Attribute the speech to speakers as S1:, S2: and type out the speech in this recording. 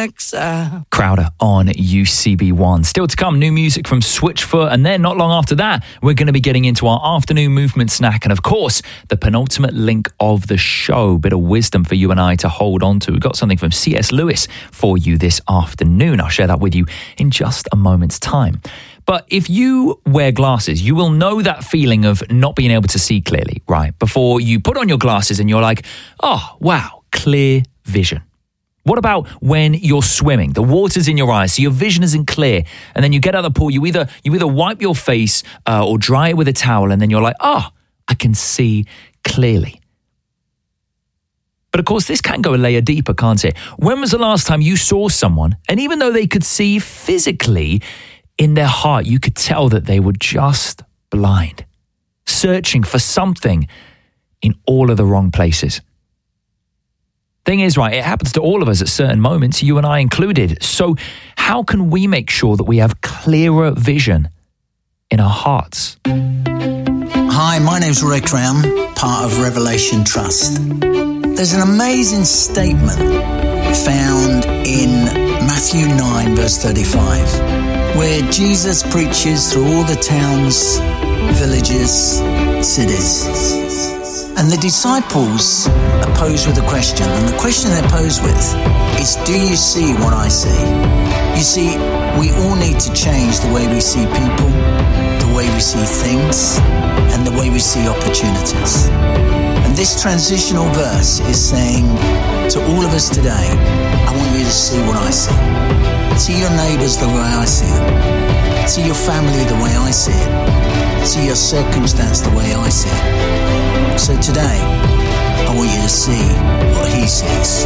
S1: exile.
S2: Crowder on UCB1. Still to come, new music from Switchfoot, and then not long after that, we're going to be getting into our afternoon movement snack, and of course, the penultimate link of the show. Bit of wisdom for you and I to hold on to. We've got something from C.S. Lewis for you this afternoon. I'll share that with you in just a moment's time. But if you wear glasses, you will know that feeling of not being able to see clearly, right? Before you put on your glasses and you're like, oh, wow, clear vision. What about when you're swimming? The water's in your eyes, so your vision isn't clear. And then you get out of the pool, you either wipe your face or dry it with a towel, and then you're like, oh, I can see clearly. But of course, this can go a layer deeper, can't it? When was the last time you saw someone, and even though they could see physically, in their heart, you could tell that they were just blind, searching for something in all of the wrong places? Thing is, right, it happens to all of us at certain moments, you and I included. So how can we make sure that we have clearer vision in our hearts?
S3: Hi, my name's Roy Crown, part of Revelation Trust. There's an amazing statement found in Matthew 9, verse 35, where Jesus preaches through all the towns, villages, cities. And the disciples are posed with a question, and the question they're posed with is, do you see what I see? You see, we all need to change the way we see people, the way we see things, and the way we see opportunities. And this transitional verse is saying to all of us today, I want you to see what I see. See your neighbours the way I see them. See your family the way I see it. See your circumstance the way I see it. So today, I want you to see what he sees.